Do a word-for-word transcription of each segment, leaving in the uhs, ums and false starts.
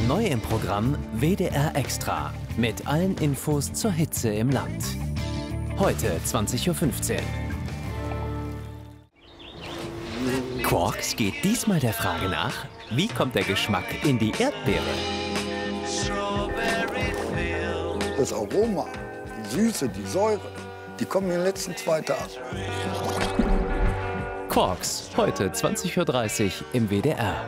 Neu im Programm W D R Extra mit allen Infos zur Hitze im Land. Heute zwanzig Uhr fünfzehn. Quarks geht diesmal der Frage nach, wie kommt der Geschmack in die Erdbeere? Das Aroma, die Süße, die Säure, die kommen in den letzten zwei Tagen. Quarks, heute zwanzig Uhr dreißig im W D R.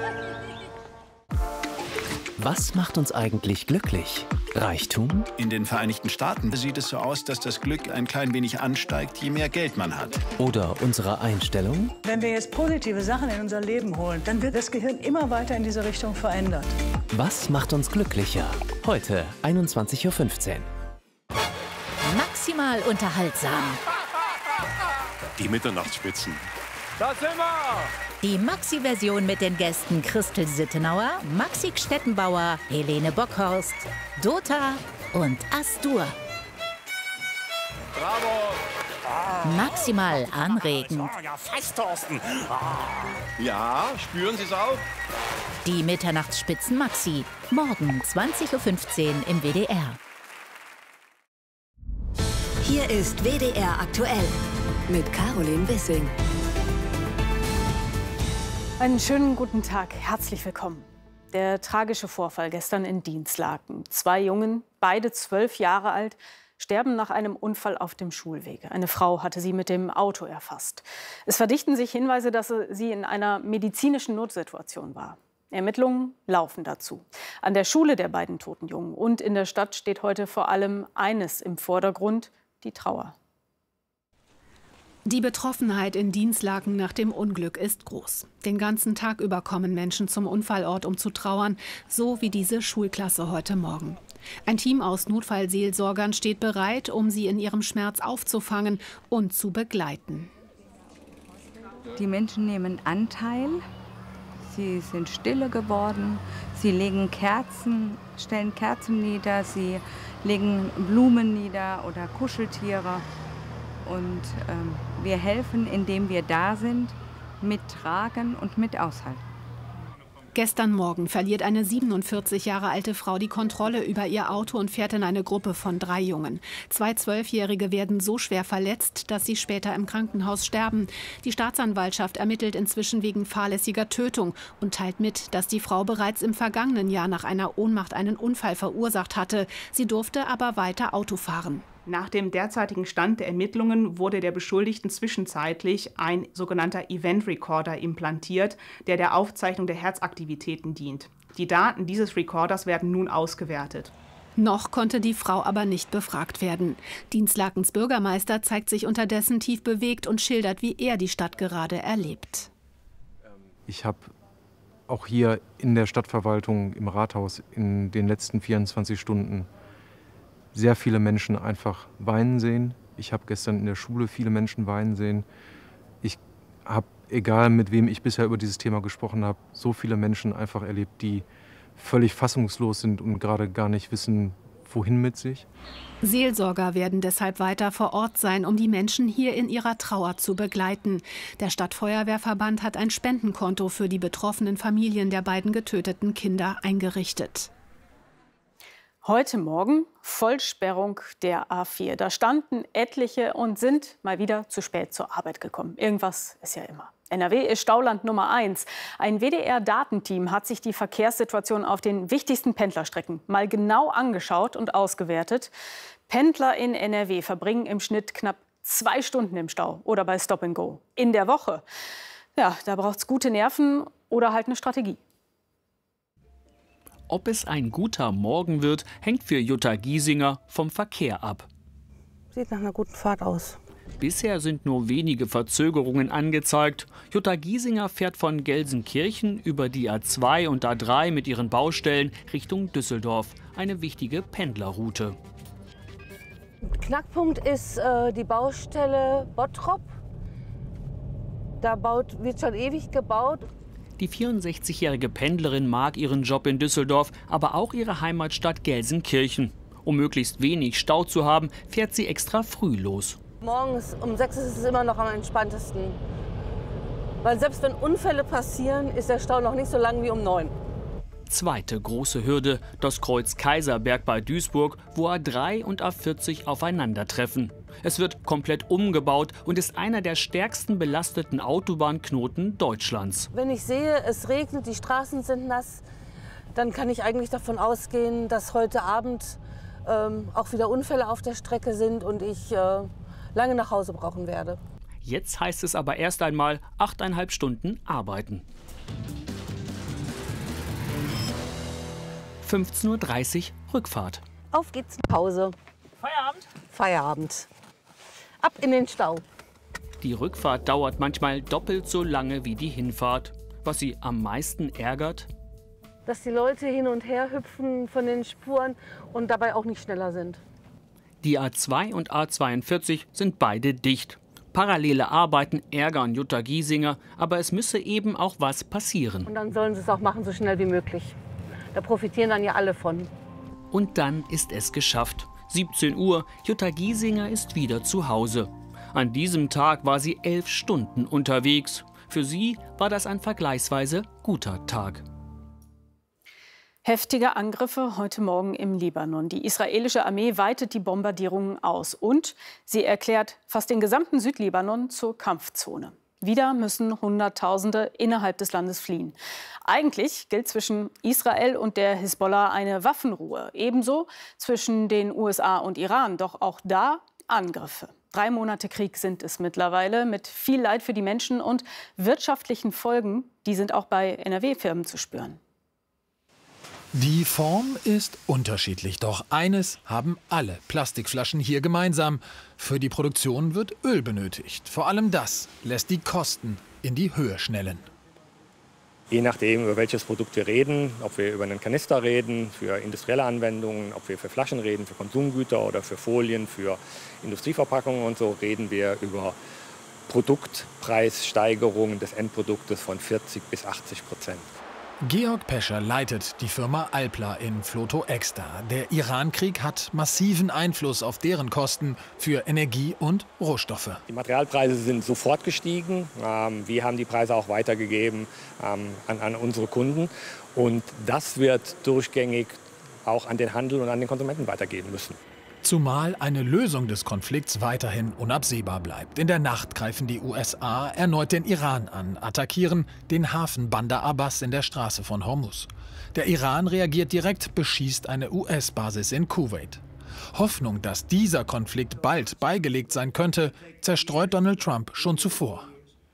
Was macht uns eigentlich glücklich? Reichtum? In den Vereinigten Staaten sieht es so aus, dass das Glück ein klein wenig ansteigt, je mehr Geld man hat. Oder unsere Einstellung? Wenn wir jetzt positive Sachen in unser Leben holen, dann wird das Gehirn immer weiter in diese Richtung verändert. Was macht uns glücklicher? Heute einundzwanzig Uhr fünfzehn. Maximal unterhaltsam. Die Mitternachtsspitzen. Da sind wir! Die Maxi-Version mit den Gästen Christel Sittenauer, Maxi Stettenbauer, Helene Bockhorst, Dota und Astur. Bravo! Maximal anregend. Ja, fast, Thorsten. Ja, spüren Sie es auch? Die Mitternachtsspitzen Maxi. Morgen zwanzig Uhr fünfzehn im W D R. Hier ist W D R aktuell mit Caroline Wissing. Einen schönen guten Tag, herzlich willkommen. Der tragische Vorfall gestern in Dinslaken. Zwei Jungen, beide zwölf Jahre alt, sterben nach einem Unfall auf dem Schulweg. Eine Frau hatte sie mit dem Auto erfasst. Es verdichten sich Hinweise, dass sie in einer medizinischen Notsituation war. Ermittlungen laufen dazu. An der Schule der beiden toten Jungen und in der Stadt steht heute vor allem eines im Vordergrund: die Trauer. Die Betroffenheit in Dinslaken nach dem Unglück ist groß. Den ganzen Tag über kommen Menschen zum Unfallort, um zu trauern, so wie diese Schulklasse heute Morgen. Ein Team aus Notfallseelsorgern steht bereit, um sie in ihrem Schmerz aufzufangen und zu begleiten. Die Menschen nehmen Anteil, sie sind stille geworden, sie legen Kerzen, stellen Kerzen nieder, sie legen Blumen nieder oder Kuscheltiere. Und ähm, wir helfen, indem wir da sind, mittragen und mit aushalten. Gestern Morgen verliert eine siebenundvierzig Jahre alte Frau die Kontrolle über ihr Auto und fährt in eine Gruppe von drei Jungen. Zwei Zwölfjährige werden so schwer verletzt, dass sie später im Krankenhaus sterben. Die Staatsanwaltschaft ermittelt inzwischen wegen fahrlässiger Tötung und teilt mit, dass die Frau bereits im vergangenen Jahr nach einer Ohnmacht einen Unfall verursacht hatte. Sie durfte aber weiter Auto fahren. Nach dem derzeitigen Stand der Ermittlungen wurde der Beschuldigten zwischenzeitlich ein sogenannter Event Recorder implantiert, der der Aufzeichnung der Herzaktivitäten dient. Die Daten dieses Recorders werden nun ausgewertet. Noch konnte die Frau aber nicht befragt werden. Dinslakens Bürgermeister zeigt sich unterdessen tief bewegt und schildert, wie er die Stadt gerade erlebt. Ich habe auch hier in der Stadtverwaltung im Rathaus in den letzten vierundzwanzig Stunden sehr viele Menschen einfach weinen sehen. Ich habe gestern in der Schule viele Menschen weinen sehen. Ich habe, egal mit wem ich bisher über dieses Thema gesprochen habe, so viele Menschen einfach erlebt, die völlig fassungslos sind und gerade gar nicht wissen, wohin mit sich. Seelsorger werden deshalb weiter vor Ort sein, um die Menschen hier in ihrer Trauer zu begleiten. Der Stadtfeuerwehrverband hat ein Spendenkonto für die betroffenen Familien der beiden getöteten Kinder eingerichtet. Heute Morgen Vollsperrung der A vier. Da standen etliche und sind mal wieder zu spät zur Arbeit gekommen. Irgendwas ist ja immer. N R W ist Stauland Nummer eins. Ein W D R-Datenteam hat sich die Verkehrssituation auf den wichtigsten Pendlerstrecken mal genau angeschaut und ausgewertet. Pendler in N R W verbringen im Schnitt knapp zwei Stunden im Stau oder bei Stop and Go in der Woche. Ja, da braucht es gute Nerven oder halt eine Strategie. Ob es ein guter Morgen wird, hängt für Jutta Giesinger vom Verkehr ab. Sieht nach einer guten Fahrt aus. Bisher sind nur wenige Verzögerungen angezeigt. Jutta Giesinger fährt von Gelsenkirchen über die A zwei und A drei mit ihren Baustellen Richtung Düsseldorf. Eine wichtige Pendlerroute. Knackpunkt ist äh, die Baustelle Bottrop. Da baut, wird schon ewig gebaut. Die vierundsechzigjährige Pendlerin mag ihren Job in Düsseldorf, aber auch ihre Heimatstadt Gelsenkirchen. Um möglichst wenig Stau zu haben, fährt sie extra früh los. Morgens um sechs ist es immer noch am entspanntesten. Weil selbst wenn Unfälle passieren, ist der Stau noch nicht so lang wie um neun. zweite große Hürde, das Kreuz Kaiserberg bei Duisburg, wo A drei und A vierzig aufeinandertreffen. Es wird komplett umgebaut und ist einer der stärksten belasteten Autobahnknoten Deutschlands. Wenn ich sehe, es regnet, die Straßen sind nass, dann kann ich eigentlich davon ausgehen, dass heute Abend ähm, auch wieder Unfälle auf der Strecke sind und ich äh, lange nach Hause brauchen werde. Jetzt heißt es aber erst einmal achteinhalb Stunden arbeiten. fünfzehn Uhr dreißig Rückfahrt. Auf geht's nach Hause. Feierabend? Feierabend. Ab in den Stau. Die Rückfahrt dauert manchmal doppelt so lange wie die Hinfahrt. Was sie am meisten ärgert? Dass die Leute hin und her hüpfen von den Spuren und dabei auch nicht schneller sind. Die A zwei und A zweiundvierzig sind beide dicht. Parallele Arbeiten ärgern Jutta Giesinger, aber es müsse eben auch was passieren. Und dann sollen sie es auch machen, so schnell wie möglich. Da profitieren dann ja alle von. Und dann ist es geschafft. siebzehn Uhr, Jutta Giesinger ist wieder zu Hause. An diesem Tag war sie elf Stunden unterwegs. Für sie war das ein vergleichsweise guter Tag. Heftige Angriffe heute Morgen im Libanon. Die israelische Armee weitet die Bombardierungen aus und sie erklärt fast den gesamten Südlibanon zur Kampfzone. Wieder müssen Hunderttausende innerhalb des Landes fliehen. Eigentlich gilt zwischen Israel und der Hisbollah eine Waffenruhe, ebenso zwischen den U S A und Iran. Doch auch da Angriffe. Drei Monate Krieg sind es mittlerweile, mit viel Leid für die Menschen und wirtschaftlichen Folgen. Die sind auch bei N R W-Firmen zu spüren. Die Form ist unterschiedlich, doch eines haben alle Plastikflaschen hier gemeinsam. Für die Produktion wird Öl benötigt. Vor allem das lässt die Kosten in die Höhe schnellen. Je nachdem, über welches Produkt wir reden, ob wir über einen Kanister reden, für industrielle Anwendungen, ob wir für Flaschen reden, für Konsumgüter oder für Folien, für Industrieverpackungen und so, reden wir über Produktpreissteigerungen des Endproduktes von vierzig bis achtzig Prozent. Georg Pescher leitet die Firma Alpla in Floto Extra. Der Iran-Krieg hat massiven Einfluss auf deren Kosten für Energie und Rohstoffe. Die Materialpreise sind sofort gestiegen. Wir haben die Preise auch weitergegeben an, an unsere Kunden. Und das wird durchgängig auch an den Handel und an den Konsumenten weitergehen müssen. Zumal eine Lösung des Konflikts weiterhin unabsehbar bleibt. In der Nacht greifen die U S A erneut den Iran an, attackieren den Hafen Bandar Abbas in der Straße von Hormuz. Der Iran reagiert direkt, beschießt eine U S-Basis in Kuwait. Hoffnung, dass dieser Konflikt bald beigelegt sein könnte, zerstreut Donald Trump schon zuvor.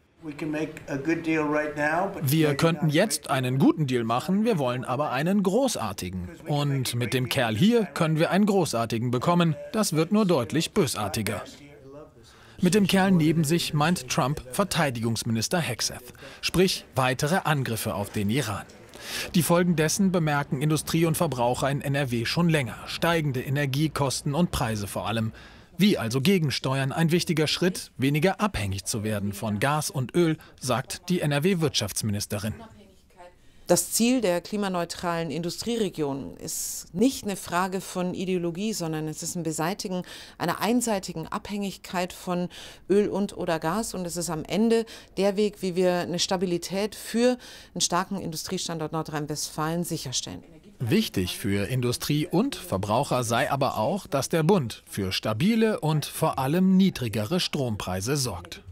Wir könnten jetzt einen guten Deal machen, wir wollen aber einen großartigen. Und mit dem Kerl hier können wir einen großartigen bekommen. Das wird nur deutlich bösartiger. Mit dem Kerl neben sich meint Trump Verteidigungsminister Hegseth, sprich weitere Angriffe auf den Iran. Die Folgen dessen bemerken Industrie und Verbraucher in N R W schon länger. Steigende Energiekosten und Preise vor allem. Wie also gegensteuern ein wichtiger Schritt, weniger abhängig zu werden von Gas und Öl, sagt die N R W-Wirtschaftsministerin. Das Ziel der klimaneutralen Industrieregion ist nicht eine Frage von Ideologie, sondern es ist ein Beseitigen einer einseitigen Abhängigkeit von Öl und oder Gas. Und es ist am Ende der Weg, wie wir eine Stabilität für einen starken Industriestandort Nordrhein-Westfalen sicherstellen. Wichtig für Industrie und Verbraucher sei aber auch, dass der Bund für stabile und vor allem niedrigere Strompreise sorgt.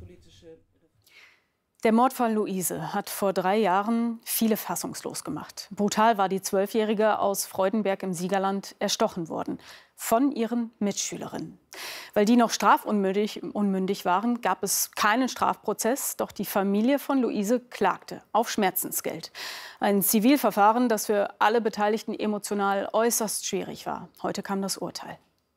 Der Mordfall Luise hat vor drei Jahren viele fassungslos gemacht. Brutal war die Zwölfjährige aus Freudenberg im Siegerland erstochen worden von ihren Mitschülerinnen. Weil die noch strafunmündig unmündig waren, gab es keinen Strafprozess. Doch die Familie von Luise klagte auf Schmerzensgeld. Ein Zivilverfahren, das für alle Beteiligten emotional äußerst schwierig war. Heute kam das Urteil.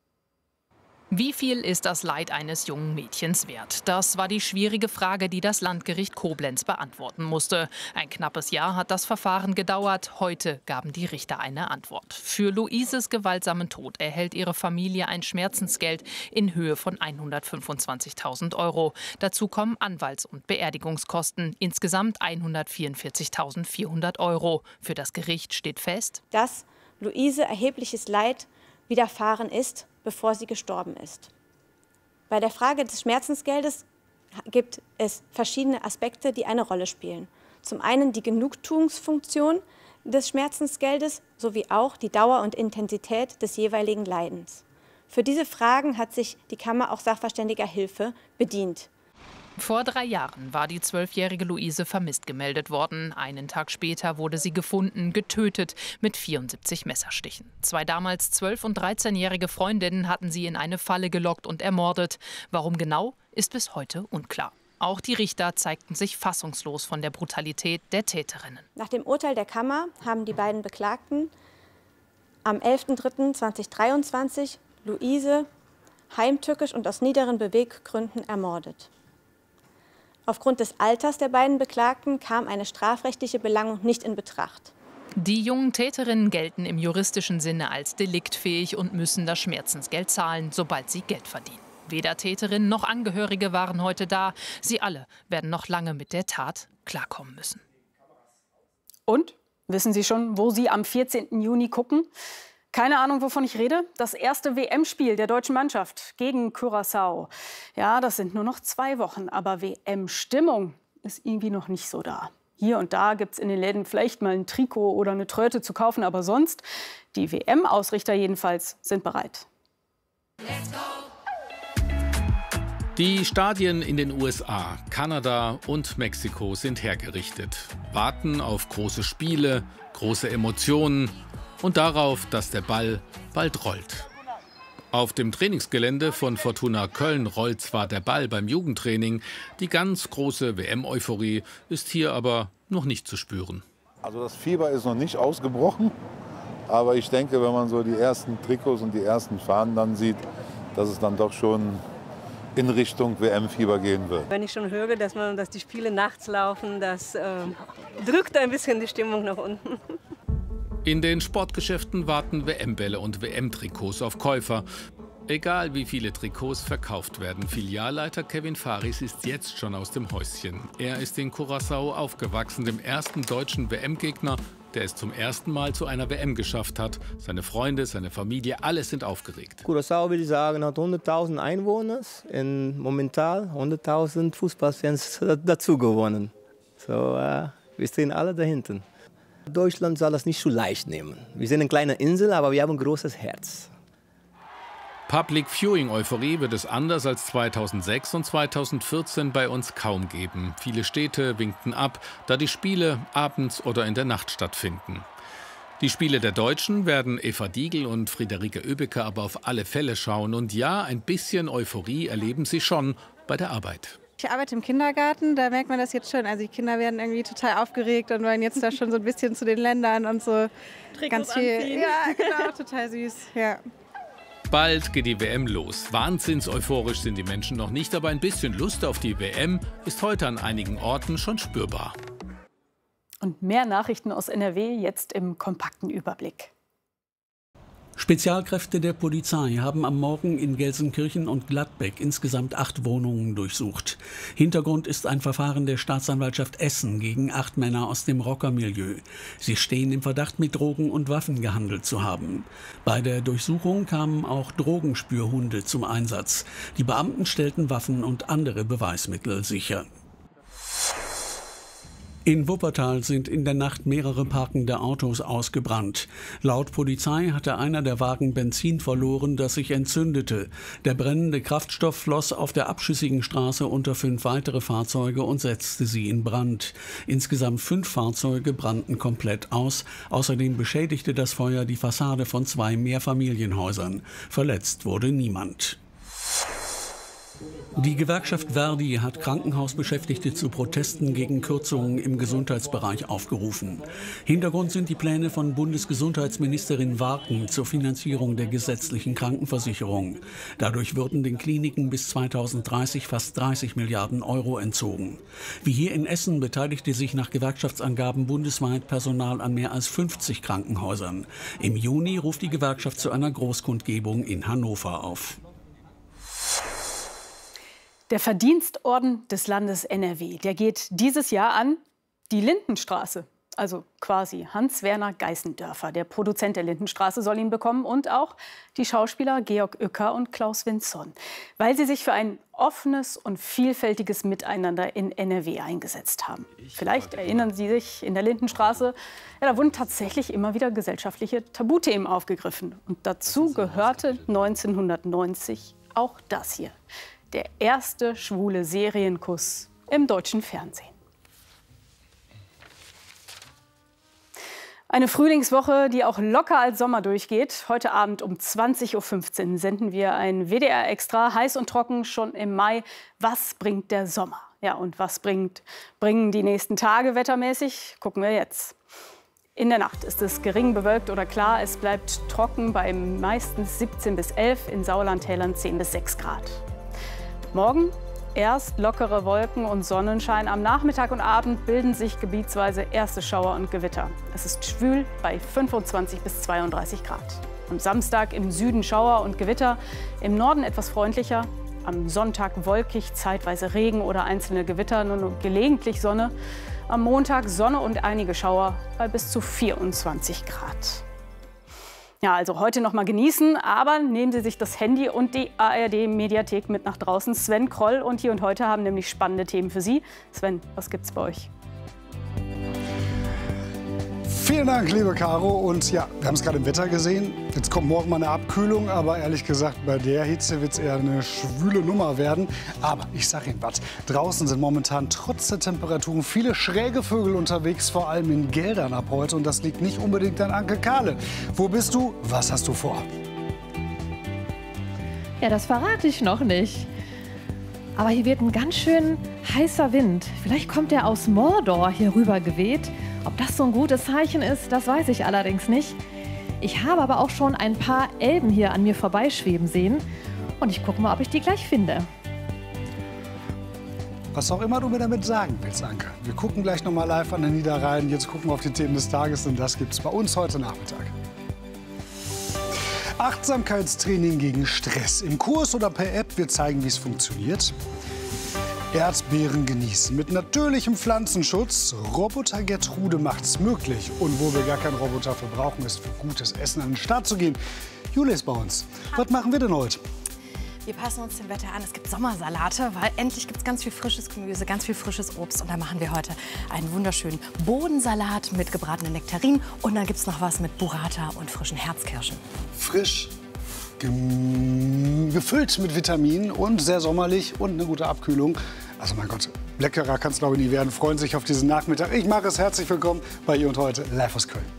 Wie viel ist das Leid eines jungen Mädchens wert? Das war die schwierige Frage, die das Landgericht Koblenz beantworten musste. Ein knappes Jahr hat das Verfahren gedauert. Heute gaben die Richter eine Antwort. Für Luises gewaltsamen Tod erhält ihre Familie ein Schmerzensgeld in Höhe von hundertfünfundzwanzigtausend Euro. Dazu kommen Anwalts- und Beerdigungskosten, insgesamt hundertvierundvierzigtausendvierhundert Euro. Für das Gericht steht fest, dass Luise erhebliches Leid widerfahren ist, bevor sie gestorben ist. Bei der Frage des Schmerzensgeldes gibt es verschiedene Aspekte, die eine Rolle spielen. Zum einen die Genugtuungsfunktion, des Schmerzensgeldes sowie auch die Dauer und Intensität des jeweiligen Leidens. Für diese Fragen hat sich die Kammer auch sachverständiger Hilfe bedient. Vor drei Jahren war die zwölfjährige Luise vermisst gemeldet worden. Einen Tag später wurde sie gefunden, getötet mit vierundsiebzig Messerstichen. Zwei damals zwölf- und dreizehnjährige Freundinnen hatten sie in eine Falle gelockt und ermordet. Warum genau, ist bis heute unklar. Auch die Richter zeigten sich fassungslos von der Brutalität der Täterinnen. Nach dem Urteil der Kammer haben die beiden Beklagten am elften dritten zweitausenddreiundzwanzig Luise heimtückisch und aus niederen Beweggründen ermordet. Aufgrund des Alters der beiden Beklagten kam eine strafrechtliche Belangung nicht in Betracht. Die jungen Täterinnen gelten im juristischen Sinne als deliktfähig und müssen das Schmerzensgeld zahlen, sobald sie Geld verdienen. Weder Täterinnen noch Angehörige waren heute da. Sie alle werden noch lange mit der Tat klarkommen müssen. Und? Wissen Sie schon, wo Sie am vierzehnten Juni gucken? Keine Ahnung, wovon ich rede. Das erste W M-Spiel der deutschen Mannschaft gegen Curaçao. Ja, das sind nur noch zwei Wochen, aber W M-Stimmung ist irgendwie noch nicht so da. Hier und da gibt es in den Läden vielleicht mal ein Trikot oder eine Tröte zu kaufen, aber sonst, die W M-Ausrichter jedenfalls, sind bereit. Die Stadien in den U S A, Kanada und Mexiko sind hergerichtet. Warten auf große Spiele, große Emotionen und darauf, dass der Ball bald rollt. Auf dem Trainingsgelände von Fortuna Köln rollt zwar der Ball beim Jugendtraining, die ganz große W M-Euphorie ist hier aber noch nicht zu spüren. Also das Fieber ist noch nicht ausgebrochen, aber ich denke, wenn man so die ersten Trikots und die ersten Fahnen dann sieht, dass es dann doch schon in Richtung W M-Fieber gehen wird. Wenn ich schon höre, dass, man, dass die Spiele nachts laufen, das äh, drückt ein bisschen die Stimmung nach unten. In den Sportgeschäften warten W M-Bälle und W M-Trikots auf Käufer. Egal wie viele Trikots verkauft werden, Filialleiter Kevin Faris ist jetzt schon aus dem Häuschen. Er ist in Curaçao aufgewachsen, dem ersten deutschen W M-Gegner, der es zum ersten Mal zu einer W M geschafft hat. Seine Freunde, seine Familie, alle sind aufgeregt. Curaçao, würde ich sagen, hat hunderttausend Einwohner und momentan hunderttausend Fußballfans dazu gewonnen. So, äh, wir stehen alle dahinter. Deutschland soll das nicht so leicht nehmen. Wir sind eine kleine Insel, aber wir haben ein großes Herz. Public Viewing-Euphorie wird es anders als zweitausendsechs und zweitausendvierzehn bei uns kaum geben. Viele Städte winkten ab, da die Spiele abends oder in der Nacht stattfinden. Die Spiele der Deutschen werden Eva Diegel und Friederike Oebecker aber auf alle Fälle schauen. Und ja, ein bisschen Euphorie erleben sie schon bei der Arbeit. Ich arbeite im Kindergarten, da merkt man das jetzt schon. Also die Kinder werden irgendwie total aufgeregt und wollen jetzt da schon so ein bisschen zu den Ländern und so. Trikots ganz viel. anziehen. Ja, genau, total süß. Ja. Bald geht die W M los. Wahnsinns-euphorisch sind die Menschen noch nicht, aber ein bisschen Lust auf die W M ist heute an einigen Orten schon spürbar. Und mehr Nachrichten aus N R W jetzt im kompakten Überblick. Spezialkräfte der Polizei haben am Morgen in Gelsenkirchen und Gladbeck insgesamt acht Wohnungen durchsucht. Hintergrund ist ein Verfahren der Staatsanwaltschaft Essen gegen acht Männer aus dem Rockermilieu. Sie stehen im Verdacht, mit Drogen und Waffen gehandelt zu haben. Bei der Durchsuchung kamen auch Drogenspürhunde zum Einsatz. Die Beamten stellten Waffen und andere Beweismittel sicher. In Wuppertal sind in der Nacht mehrere parkende Autos ausgebrannt. Laut Polizei hatte einer der Wagen Benzin verloren, das sich entzündete. Der brennende Kraftstoff floss auf der abschüssigen Straße unter fünf weitere Fahrzeuge und setzte sie in Brand. Insgesamt fünf Fahrzeuge brannten komplett aus. Außerdem beschädigte das Feuer die Fassade von zwei Mehrfamilienhäusern. Verletzt wurde niemand. Die Gewerkschaft Verdi hat Krankenhausbeschäftigte zu Protesten gegen Kürzungen im Gesundheitsbereich aufgerufen. Hintergrund sind die Pläne von Bundesgesundheitsministerin Warken zur Finanzierung der gesetzlichen Krankenversicherung. Dadurch würden den Kliniken bis zweitausenddreißig fast dreißig Milliarden Euro entzogen. Wie hier in Essen beteiligte sich nach Gewerkschaftsangaben bundesweit Personal an mehr als fünfzig Krankenhäusern. Im Juni ruft die Gewerkschaft zu einer Großkundgebung in Hannover auf. Der Verdienstorden des Landes N R W, der geht dieses Jahr an die Lindenstraße. Also quasi Hans-Werner Geißendörfer, der Produzent der Lindenstraße, soll ihn bekommen und auch die Schauspieler Georg Uecker und Klaus Vinson, weil sie sich für ein offenes und vielfältiges Miteinander in N R W eingesetzt haben. Vielleicht erinnern Sie sich, in der Lindenstraße, ja, da wurden tatsächlich immer wieder gesellschaftliche Tabuthemen aufgegriffen. Und dazu gehörte neunzehnhundertneunzig auch das hier, der erste schwule Serienkuss im deutschen Fernsehen. Eine Frühlingswoche, die auch locker als Sommer durchgeht. Heute Abend um zwanzig Uhr fünfzehn senden wir ein W D R-Extra, heiß und trocken, schon im Mai. Was bringt der Sommer? Ja, und was bringt, bringen die nächsten Tage wettermäßig? Gucken wir jetzt. In der Nacht ist es gering bewölkt oder klar. Es bleibt trocken bei meistens siebzehn bis elf, in Sauerlandtälern zehn bis sechs Grad. Morgen erst lockere Wolken und Sonnenschein. Am Nachmittag und Abend bilden sich gebietsweise erste Schauer und Gewitter. Es ist schwül bei fünfundzwanzig bis zweiunddreißig Grad. Am Samstag im Süden Schauer und Gewitter, im Norden etwas freundlicher. Am Sonntag wolkig, zeitweise Regen oder einzelne Gewitter, nur gelegentlich Sonne. Am Montag Sonne und einige Schauer bei bis zu vierundzwanzig Grad. Ja, also heute noch mal genießen, aber nehmen Sie sich das Handy und die A R D-Mediathek mit nach draußen. Sven Kroll und Hier und Heute haben nämlich spannende Themen für Sie. Sven, was gibt's bei euch? Vielen Dank, liebe Caro. Und ja, wir haben es gerade im Wetter gesehen. Jetzt kommt morgen mal eine Abkühlung, aber ehrlich gesagt, bei der Hitze wird es eher eine schwüle Nummer werden. Aber ich sage Ihnen was, draußen sind momentan trotz der Temperaturen viele schräge Vögel unterwegs, vor allem in Geldern ab heute. Und das liegt nicht unbedingt an Anke Kahle. Wo bist du? Was hast du vor? Ja, das verrate ich noch nicht. Aber hier wird ein ganz schön heißer Wind. Vielleicht kommt er aus Mordor hier rüber geweht. Ob das so ein gutes Zeichen ist, das weiß ich allerdings nicht. Ich habe aber auch schon ein paar Elben hier an mir vorbeischweben sehen. Und ich gucke mal, ob ich die gleich finde. Was auch immer du mir damit sagen willst, Anke. Wir gucken gleich noch mal live an den Niederrhein. Jetzt gucken wir auf die Themen des Tages, denn das gibt es bei uns heute Nachmittag. Achtsamkeitstraining gegen Stress. Im Kurs oder per App. Wir zeigen, wie es funktioniert. Erdbeeren genießen mit natürlichem Pflanzenschutz. Roboter Gertrude macht's möglich. Und wo wir gar keinen Roboter für brauchen, ist für gutes Essen an den Start zu gehen. Jule ist bei uns. Was machen wir denn heute? Wir passen uns dem Wetter an. Es gibt Sommersalate, weil endlich gibt es ganz viel frisches Gemüse, ganz viel frisches Obst. Und da machen wir heute einen wunderschönen Bodensalat mit gebratenen Nektarinen. Und dann gibt es noch was mit Burrata und frischen Herzkirschen. Frisch, gefüllt mit Vitaminen und sehr sommerlich und eine gute Abkühlung. Also mein Gott, leckerer kann es glaube ich nie werden. Freuen sich auf diesen Nachmittag. Ich mache es. Herzlich willkommen bei Hier und Heute live aus Köln.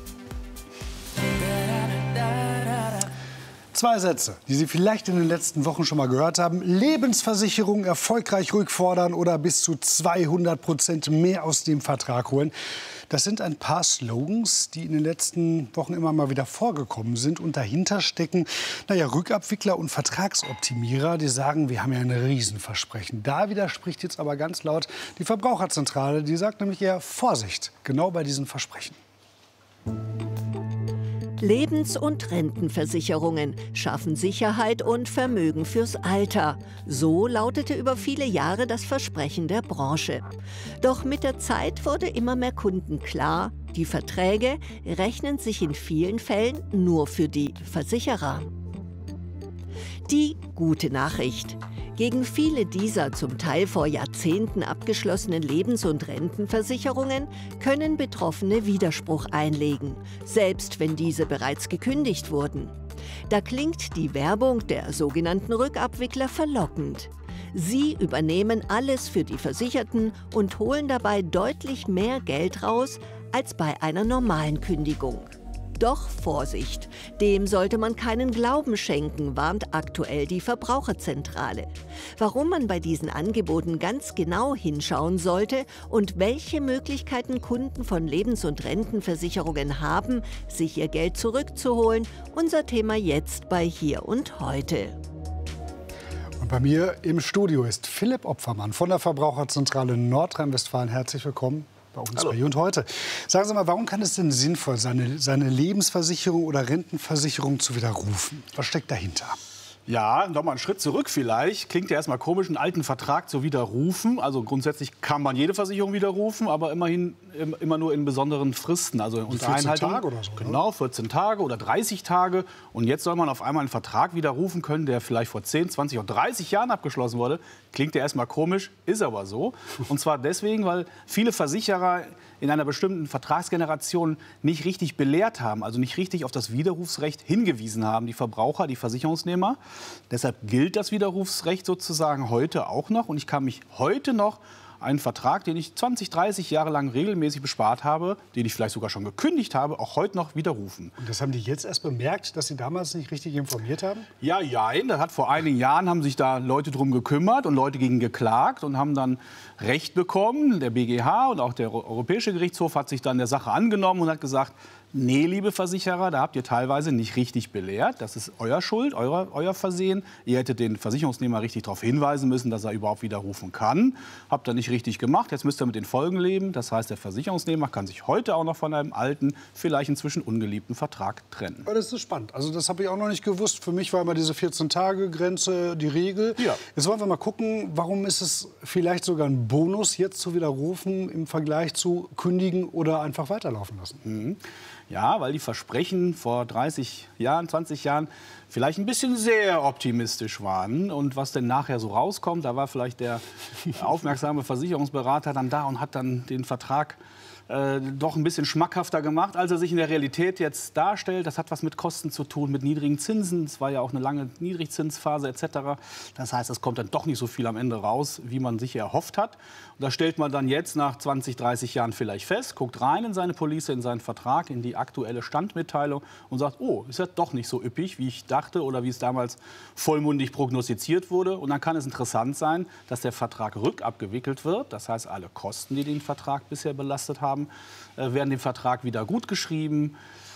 Zwei Sätze, die Sie vielleicht in den letzten Wochen schon mal gehört haben. Lebensversicherung erfolgreich rückfordern oder bis zu zweihundert Prozent mehr aus dem Vertrag holen. Das sind ein paar Slogans, die in den letzten Wochen immer mal wieder vorgekommen sind. Und dahinter stecken naja, Rückabwickler und Vertragsoptimierer, die sagen, wir haben ja ein Riesenversprechen. Da widerspricht jetzt aber ganz laut die Verbraucherzentrale. Die sagt nämlich eher Vorsicht, genau bei diesen Versprechen. Lebens- und Rentenversicherungen schaffen Sicherheit und Vermögen fürs Alter. So lautete über viele Jahre das Versprechen der Branche. Doch mit der Zeit wurde immer mehr Kunden klar, die Verträge rechnen sich in vielen Fällen nur für die Versicherer. Die gute Nachricht. Gegen viele dieser zum Teil vor Jahrzehnten abgeschlossenen Lebens- und Rentenversicherungen können Betroffene Widerspruch einlegen, selbst wenn diese bereits gekündigt wurden. Da klingt die Werbung der sogenannten Rückabwickler verlockend. Sie übernehmen alles für die Versicherten und holen dabei deutlich mehr Geld raus als bei einer normalen Kündigung. Doch Vorsicht, dem sollte man keinen Glauben schenken, warnt aktuell die Verbraucherzentrale. Warum man bei diesen Angeboten ganz genau hinschauen sollte und welche Möglichkeiten Kunden von Lebens- und Rentenversicherungen haben, sich ihr Geld zurückzuholen, unser Thema jetzt bei Hier und Heute. Und bei mir im Studio ist Philipp Opfermann von der Verbraucherzentrale Nordrhein-Westfalen. Herzlich willkommen. Bei uns bei Hier und Heute. Sagen Sie mal, warum kann es denn sinnvoll sein, seine, seine Lebensversicherung oder Rentenversicherung zu widerrufen? Was steckt dahinter? Ja, noch mal einen Schritt zurück vielleicht. Klingt ja erstmal komisch, einen alten Vertrag zu widerrufen. Also grundsätzlich kann man jede Versicherung widerrufen, aber immerhin immer nur in besonderen Fristen. Also unter vierzehn Einhaltung. Tage oder so, Genau, vierzehn Tage oder dreißig Tage. Und jetzt soll man auf einmal einen Vertrag widerrufen können, der vielleicht vor zehn, zwanzig oder dreißig Jahren abgeschlossen wurde. Klingt ja erstmal komisch, ist aber so. Und zwar deswegen, weil viele Versicherer in einer bestimmten Vertragsgeneration nicht richtig belehrt haben, also nicht richtig auf das Widerrufsrecht hingewiesen haben, die Verbraucher, die Versicherungsnehmer. Deshalb gilt das Widerrufsrecht sozusagen heute auch noch. Und ich kann mich heute noch einen Vertrag, den ich zwanzig, dreißig Jahre lang regelmäßig bespart habe, den ich vielleicht sogar schon gekündigt habe, auch heute noch widerrufen. Und das haben die jetzt erst bemerkt, dass sie damals nicht richtig informiert haben? Ja, ja, das hat vor einigen Jahren haben sich da Leute drum gekümmert und Leute gegen geklagt und haben dann Recht bekommen. Der B G H und auch der Europäische Gerichtshof hat sich dann der Sache angenommen und hat gesagt, nee, liebe Versicherer, da habt ihr teilweise nicht richtig belehrt. Das ist euer Schuld, euer, euer Versehen. Ihr hättet den Versicherungsnehmer richtig darauf hinweisen müssen, dass er überhaupt widerrufen kann. Habt ihr nicht richtig gemacht. Jetzt müsst ihr mit den Folgen leben. Das heißt, der Versicherungsnehmer kann sich heute auch noch von einem alten, vielleicht inzwischen ungeliebten Vertrag trennen. Aber das ist spannend. Also das habe ich auch noch nicht gewusst. Für mich war immer diese vierzehn-Tage-Grenze die Regel. Ja. Jetzt wollen wir mal gucken, warum ist es vielleicht sogar ein Bonus, jetzt zu widerrufen im Vergleich zu kündigen oder einfach weiterlaufen lassen? Mhm. Ja, weil die Versprechen vor dreißig Jahren, zwanzig Jahren vielleicht ein bisschen sehr optimistisch waren. Und was denn nachher so rauskommt, da war vielleicht der aufmerksame Versicherungsberater dann da und hat dann den Vertrag äh, doch ein bisschen schmackhafter gemacht, als er sich in der Realität jetzt darstellt. Das hat was mit Kosten zu tun, mit niedrigen Zinsen. Es war ja auch eine lange Niedrigzinsphase et cetera. Das heißt, es kommt dann doch nicht so viel am Ende raus, wie man sich erhofft hat. Und das stellt man dann jetzt nach zwanzig, dreißig Jahren vielleicht fest, guckt rein in seine Police, in seinen Vertrag, in die aktuelle Standmitteilung und sagt, oh, ist ja doch nicht so üppig, wie ich dachte oder wie es damals vollmundig prognostiziert wurde. Und dann kann es interessant sein, dass der Vertrag rückabgewickelt wird. Das heißt, alle Kosten, die den Vertrag bisher belastet haben, werden dem Vertrag wieder gutgeschrieben.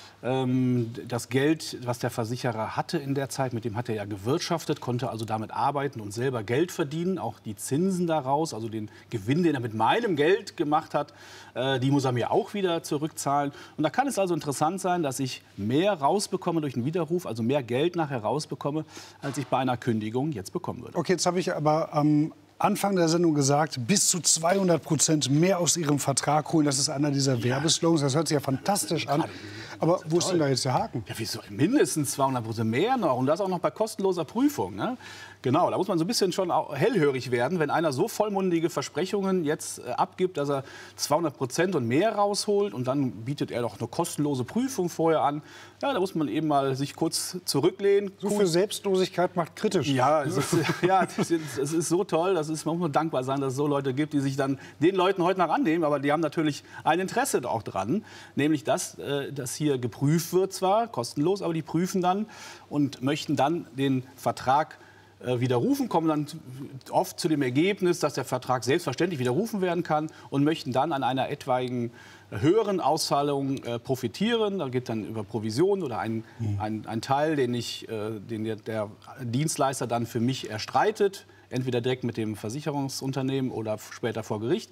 Das Geld, was der Versicherer hatte in der Zeit, mit dem hat er ja gewirtschaftet, konnte also damit arbeiten und selber Geld verdienen. Auch die Zinsen daraus, also den Gewinn, den er mit meinem Geld gemacht hat, die muss er mir auch wieder zurückzahlen. Und da kann es also interessant sein, dass ich mehr rausbekomme durch einen Widerruf, also mehr Geld nachher rausbekomme, als ich bei einer Kündigung jetzt bekommen würde. Okay, jetzt habe ich aber am ähm Anfang der Sendung gesagt, bis zu zweihundert Prozent mehr aus Ihrem Vertrag holen. Das ist einer dieser ja. Werbeslogans. Das hört sich ja fantastisch an. Aber wo ist denn da jetzt der Haken? Ja, wieso? Mindestens zweihundert Prozent mehr noch. Und das auch noch bei kostenloser Prüfung. Ne? Genau, da muss man so ein bisschen schon hellhörig werden, wenn einer so vollmundige Versprechungen jetzt äh, abgibt, dass er zweihundert Prozent und mehr rausholt. Und dann bietet er doch eine kostenlose Prüfung vorher an. Ja, da muss man eben mal sich kurz zurücklehnen. So viel Selbstlosigkeit macht kritisch. Ja, es ist, ja, es ist so toll, dass es, man muss dankbar sein, dass es so Leute gibt, die sich dann den Leuten heute noch annehmen. Aber die haben natürlich ein Interesse auch dran, nämlich dass, äh, dass hier geprüft wird zwar, kostenlos, aber die prüfen dann und möchten dann den Vertrag äh, widerrufen, kommen dann oft zu dem Ergebnis, dass der Vertrag selbstverständlich widerrufen werden kann und möchten dann an einer etwaigen höheren Auszahlung äh, profitieren. Da geht dann über Provision oder ein, mhm. ein, ein Teil, den, ich, äh, den der, der Dienstleister dann für mich erstreitet, entweder direkt mit dem Versicherungsunternehmen oder später vor Gericht.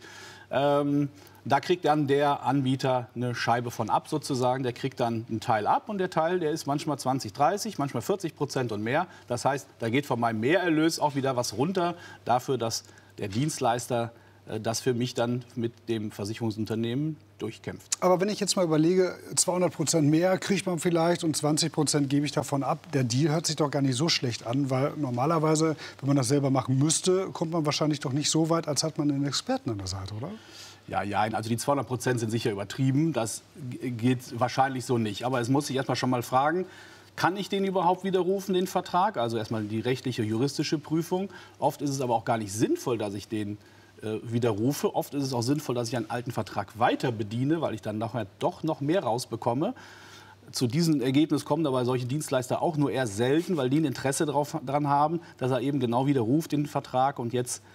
Ähm, da kriegt dann der Anbieter eine Scheibe von ab sozusagen. Der kriegt dann einen Teil ab und der Teil, der ist manchmal zwanzig, dreißig, manchmal vierzig Prozent und mehr. Das heißt, da geht von meinem Mehrerlös auch wieder was runter dafür, dass der Dienstleister äh, das für mich dann mit dem Versicherungsunternehmen durchkämpft. Aber wenn ich jetzt mal überlege, zweihundert Prozent mehr kriegt man vielleicht und zwanzig Prozent gebe ich davon ab. Der Deal hört sich doch gar nicht so schlecht an, weil normalerweise, wenn man das selber machen müsste, kommt man wahrscheinlich doch nicht so weit, als hat man einen Experten an der Seite, oder? Ja, ja, also die zweihundert Prozent sind sicher übertrieben. Das geht wahrscheinlich so nicht. Aber es muss sich erst mal schon mal fragen, kann ich den überhaupt widerrufen, den Vertrag? Also erstmal die rechtliche, juristische Prüfung. Oft ist es aber auch gar nicht sinnvoll, dass ich den äh, widerrufe. Oft ist es auch sinnvoll, dass ich einen alten Vertrag weiter bediene, weil ich dann nachher doch noch mehr rausbekomme. Zu diesem Ergebnis kommen aber solche Dienstleister auch nur eher selten, weil die ein Interesse daran haben, dass er eben genau widerruft, den Vertrag, und jetzt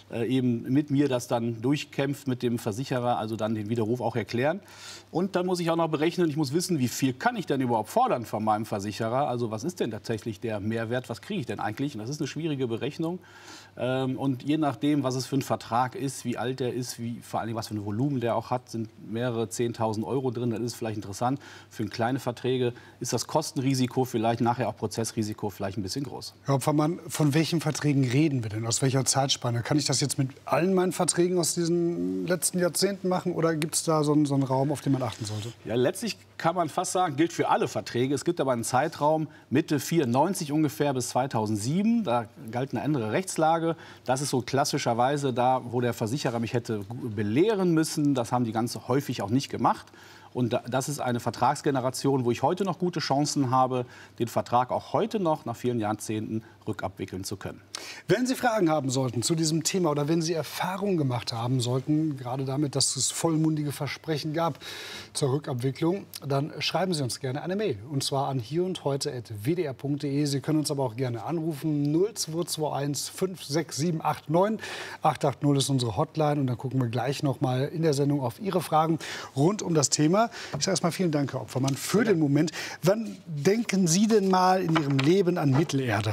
äh, eben mit mir das dann durchkämpft mit dem Versicherer, also dann den Widerruf auch erklären. Und dann muss ich auch noch berechnen, ich muss wissen, wie viel kann ich denn überhaupt fordern von meinem Versicherer? Also was ist denn tatsächlich der Mehrwert, was kriege ich denn eigentlich? Und das ist eine schwierige Berechnung. Ähm, und je nachdem, was es für ein Vertrag ist, wie alt der ist, wie, vor allem was für ein Volumen der auch hat, sind mehrere zehntausend Euro drin, dann ist es vielleicht interessant. Für kleine Verträge ist das Kostenrisiko vielleicht, nachher auch Prozessrisiko vielleicht ein bisschen groß. Herr Opfermann, von welchen Verträgen reden wir denn? Aus welcher Zeitspanne? Kann ich das jetzt mit allen meinen Verträgen aus diesen letzten Jahrzehnten machen oder gibt es da so einen, so einen Raum, auf den man achten sollte? Ja, letztlich kann man fast sagen, gilt für alle Verträge. Es gibt aber einen Zeitraum Mitte vierundneunzig ungefähr bis zweitausendsieben. Da galt eine andere Rechtslage. Das ist so klassischerweise da, wo der Versicherer mich hätte belehren müssen. Das haben die ganz häufig auch nicht gemacht. Und das ist eine Vertragsgeneration, wo ich heute noch gute Chancen habe, den Vertrag auch heute noch nach vielen Jahrzehnten rückabwickeln zu können. Wenn Sie Fragen haben sollten zu diesem Thema oder wenn Sie Erfahrungen gemacht haben sollten, gerade damit, dass es vollmundige Versprechen gab zur Rückabwicklung, dann schreiben Sie uns gerne eine Mail. Und zwar an hier und heute at w d r punkt d e. Sie können uns aber auch gerne anrufen. null zwei zwei eins fünf sechs sieben acht neun acht acht null ist unsere Hotline. Und dann gucken wir gleich noch mal in der Sendung auf Ihre Fragen rund um das Thema. Ich sage erstmal vielen Dank, Herr Opfermann, für den Moment. Wann denken Sie denn mal in Ihrem Leben an Mittelerde?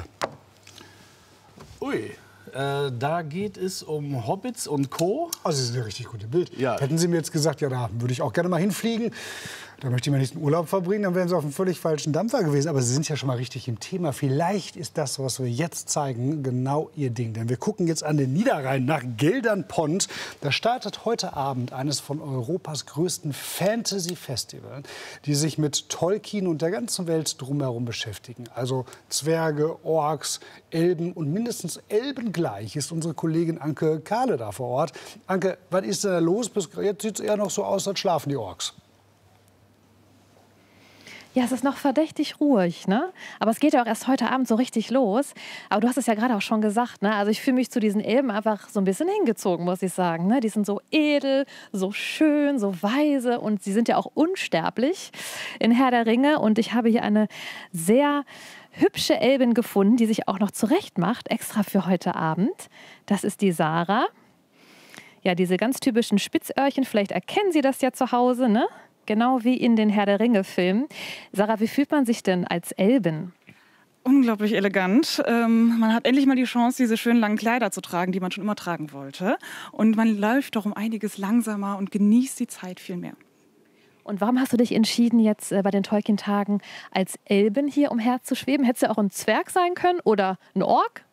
Ui, äh, da geht es um Hobbits und Co. Also Sie sind ja richtig gut im Bild. Ja. Hätten Sie mir jetzt gesagt, ja, da würde ich auch gerne mal hinfliegen, da möchte ich mir nicht einen Urlaub verbringen, dann wären Sie auf einem völlig falschen Dampfer gewesen. Aber Sie sind ja schon mal richtig im Thema. Vielleicht ist das, was wir jetzt zeigen, genau Ihr Ding. Denn wir gucken jetzt an den Niederrhein nach Geldernpont. Da startet heute Abend eines von Europas größten Fantasy-Festivals, die sich mit Tolkien und der ganzen Welt drumherum beschäftigen. Also Zwerge, Orks, Elben und mindestens Elben gleich ist unsere Kollegin Anke Kahle da vor Ort. Anke, was ist da los? Bis jetzt sieht es eher noch so aus, als schlafen die Orks. Ja, es ist noch verdächtig ruhig, ne? Aber es geht ja auch erst heute Abend so richtig los. Aber du hast es ja gerade auch schon gesagt, ne? Also ich fühle mich zu diesen Elben einfach so ein bisschen hingezogen, muss ich sagen, ne? Die sind so edel, so schön, so weise und sie sind ja auch unsterblich in Herr der Ringe. Und ich habe hier eine sehr hübsche Elbin gefunden, die sich auch noch zurecht macht, extra für heute Abend. Das ist die Sarah. Ja, diese ganz typischen Spitzöhrchen, vielleicht erkennen Sie das ja zu Hause, ne? Genau wie in den Herr der Ringe-Filmen. Sarah, wie fühlt man sich denn als Elbin? Unglaublich elegant. Ähm, man hat endlich mal die Chance, diese schönen langen Kleider zu tragen, die man schon immer tragen wollte. Und man läuft doch um einiges langsamer und genießt die Zeit viel mehr. Und warum hast du dich entschieden, jetzt äh, bei den Tolkien-Tagen als Elbin hier umherzuschweben? Hättest du auch ein Zwerg sein können oder ein Ork?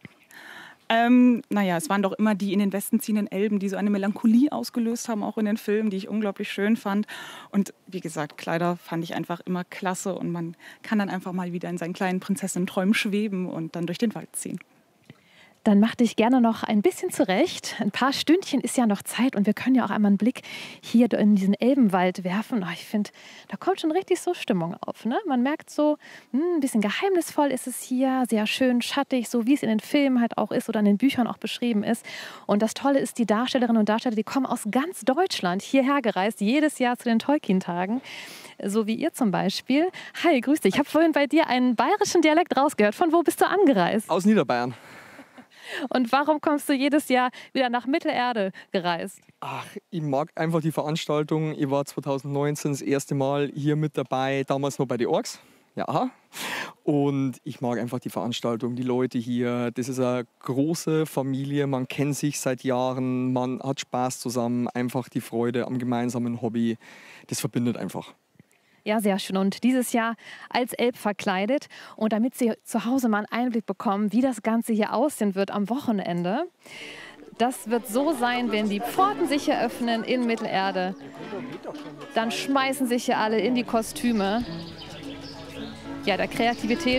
Ähm, naja, es waren doch immer die in den Westen ziehenden Elben, die so eine Melancholie ausgelöst haben, auch in den Filmen, die ich unglaublich schön fand. Und wie gesagt, Kleider fand ich einfach immer klasse. Und man kann dann einfach mal wieder in seinen kleinen Prinzessinnen-Träumen schweben und dann durch den Wald ziehen. Dann mach dich gerne noch ein bisschen zurecht. Ein paar Stündchen ist ja noch Zeit und wir können ja auch einmal einen Blick hier in diesen Elbenwald werfen. Oh, ich finde, da kommt schon richtig so Stimmung auf, ne? Man merkt so, hm, ein bisschen geheimnisvoll ist es hier, sehr schön schattig, so wie es in den Filmen halt auch ist oder in den Büchern auch beschrieben ist. Und das Tolle ist, die Darstellerinnen und Darsteller, die kommen aus ganz Deutschland hierher gereist, jedes Jahr zu den Tolkien-Tagen. So wie ihr zum Beispiel. Hi, grüß dich. Ich habe vorhin bei dir einen bayerischen Dialekt rausgehört. Von wo bist du angereist? Aus Niederbayern. Und warum kommst du jedes Jahr wieder nach Mittelerde gereist? Ach, ich mag einfach die Veranstaltung. Ich war zweitausendneunzehn das erste Mal hier mit dabei, damals noch bei den Orks. Ja. Und ich mag einfach die Veranstaltung, die Leute hier. Das ist eine große Familie, man kennt sich seit Jahren, man hat Spaß zusammen, einfach die Freude am gemeinsamen Hobby. Das verbindet einfach. Ja, sehr schön. Und dieses Jahr als Elb verkleidet. Und damit Sie zu Hause mal einen Einblick bekommen, wie das Ganze hier aussehen wird am Wochenende. Das wird so sein, wenn die Pforten sich hier öffnen in Mittelerde. Dann schmeißen sich hier alle in die Kostüme. Ja, der Kreativität